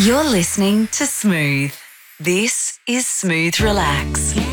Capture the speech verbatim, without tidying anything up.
You're listening to Smooth. This is Smooth Relax.